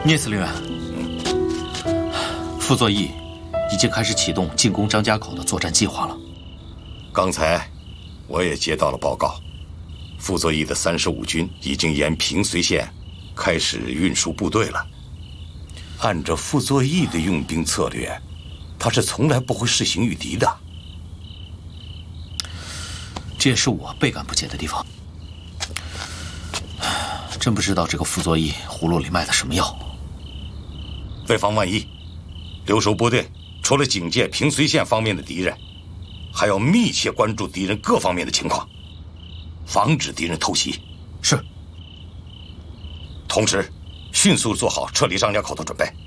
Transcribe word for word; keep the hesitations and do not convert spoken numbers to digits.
聂司令员，傅作义已经开始启动进攻张家口的作战计划了。 刚才我也接到了报告，傅作义的三十五军已经沿平绥线开始运输部队了。按照傅作义的用兵策略，他是从来不会适行御敌的。 这也是我倍感不解的地方。真不知道这个傅作义葫芦里卖的什么药。 为防万一，留守部队除了警戒平绥线方面的敌人，还要密切关注敌人各方面的情况，防止敌人偷袭。 是。 同时，迅速做好撤离张家口的准备。